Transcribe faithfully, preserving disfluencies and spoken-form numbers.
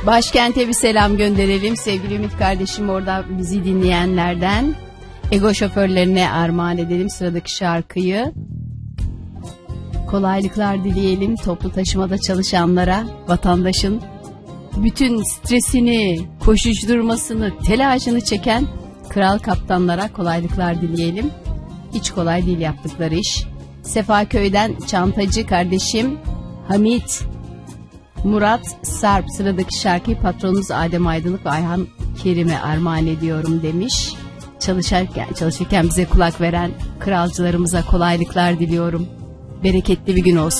Başkente bir selam gönderelim. Sevgili Ümit kardeşim orada bizi dinleyenlerden. Ego şoförlerine armağan edelim sıradaki şarkıyı. Kolaylıklar dileyelim toplu taşımada çalışanlara, vatandaşın bütün stresini, koşuşturmasını, telaşını çeken kral kaptanlara kolaylıklar dileyelim. Hiç kolay değil yaptıkları iş. Sefaköy'den çantacı kardeşim Hamit Murat Sarp sıradaki şarkıyı patronumuz Adem Aydınlık ve Ayhan Kerim'e armağan ediyorum demiş. Çalışırken, çalışırken bize kulak veren kralcılarımıza kolaylıklar diliyorum. Bereketli bir gün olsun.